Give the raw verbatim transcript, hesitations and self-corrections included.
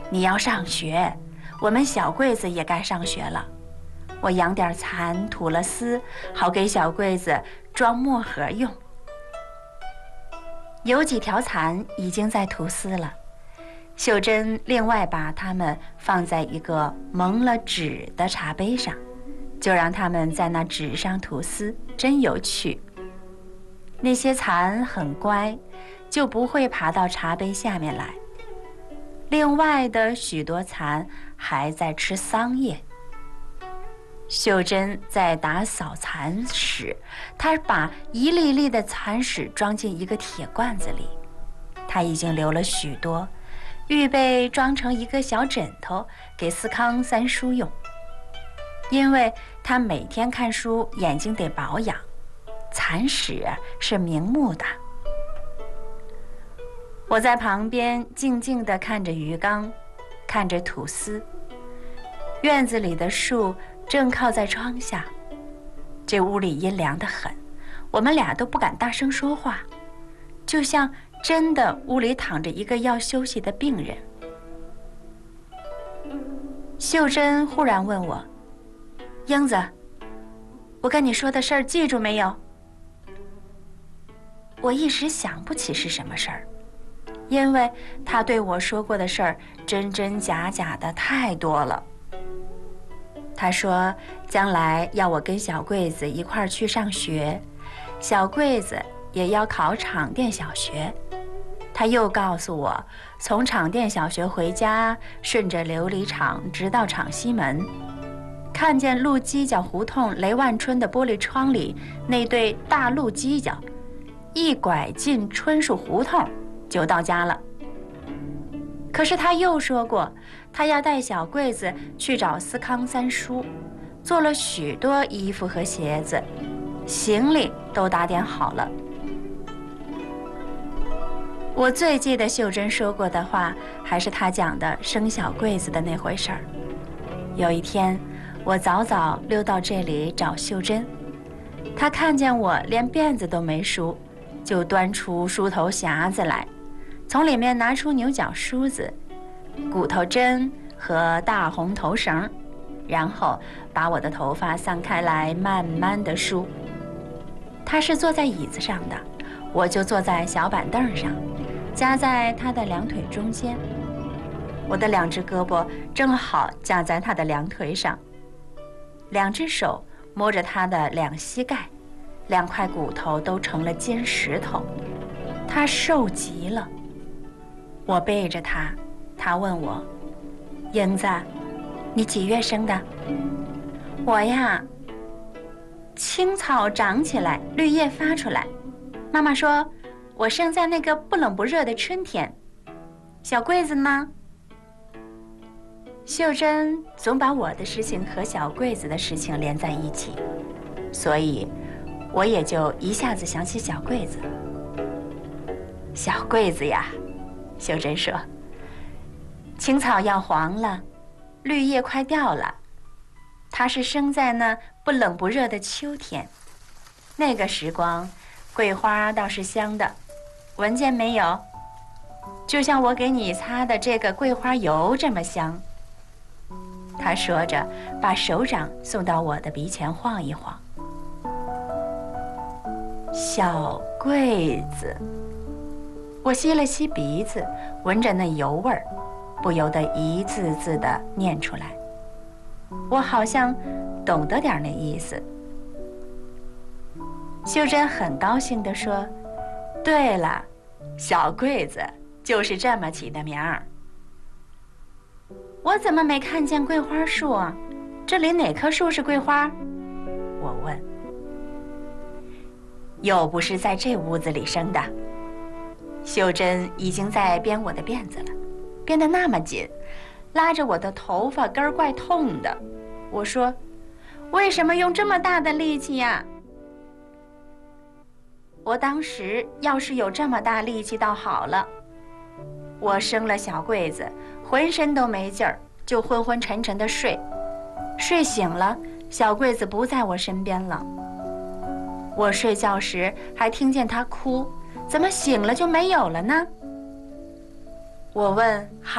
你要上学，我们小桂子也该上学了。我养点蚕，吐了丝，好给小桂子装墨盒用。有几条蚕已经在吐丝了，秀珍另外把它们放在一个蒙了纸的茶杯上，就让它们在那纸上吐丝，真有趣。那些蚕很乖，就不会爬到茶杯下面来。另外的许多蚕还在吃桑叶。秀珍在打扫蚕屎，她把一粒粒的蚕屎装进一个铁罐子里，她已经留了许多，预备装成一个小枕头给思康三叔用。因为他每天看书，眼睛得保养，蚕屎是明目的。我在旁边静静地看着鱼缸，看着吐丝。院子里的树正靠在窗下，这屋里阴凉得很，我们俩都不敢大声说话，就像真的屋里躺着一个要休息的病人。秀珍忽然问我：“英子，我跟你说的事儿记住没有？”我一时想不起是什么事儿，因为她对我说过的事儿真真假假的太多了。他说将来要我跟小桂子一块儿去上学，小桂子也要考场店小学。他又告诉我，从场店小学回家，顺着琉璃厂直到厂西门，看见鹿犄角胡同雷万春的玻璃窗里那对大鹿犄角，一拐进春树胡同就到家了。可是他又说过，他要带小桂子去找思康三叔，做了许多衣服和鞋子，行李都打点好了。我最记得秀珍说过的话，还是她讲的生小桂子的那回事儿。有一天，我早早溜到这里找秀珍，她看见我连辫子都没梳，就端出梳头匣子来，从里面拿出牛角梳子、骨头针和大红头绳，然后把我的头发散开来，慢慢地梳。他是坐在椅子上的，我就坐在小板凳上，夹在他的两腿中间。我的两只胳膊正好架在他的两腿上，两只手摸着他的两膝盖，两块骨头都成了尖石头。他瘦极了。我背着他，他问我：“英子，你几月生的？”我呀，青草长起来，绿叶发出来。妈妈说我生在那个不冷不热的春天。小桂子呢？秀珍总把我的事情和小桂子的事情连在一起，所以我也就一下子想起小桂子。小桂子呀，秀珍说，青草要黄了，绿叶快掉了，它是生在那不冷不热的秋天。那个时光，桂花倒是香的，闻见没有？就像我给你擦的这个桂花油这么香。他说着，把手掌送到我的鼻前晃一晃。小桂子，我吸了吸鼻子，闻着那油味儿，不由得一字字地念出来。我好像懂得点那意思。秀珍很高兴地说：“对了，小桂子就是这么起的名儿。”我怎么没看见桂花树啊？这里哪棵树是桂花？我问。又不是在这屋子里生的。秀珍已经在编我的辫子了，编得那么紧，拉着我的头发根儿怪痛的。我说：“为什么用这么大的力气呀？”我当时要是有这么大力气倒好了。我生了小桂子，浑身都没劲儿，就昏昏沉沉的睡。睡醒了，小桂子不在我身边了。我睡觉时还听见她哭，怎么醒了就没有了呢？我问：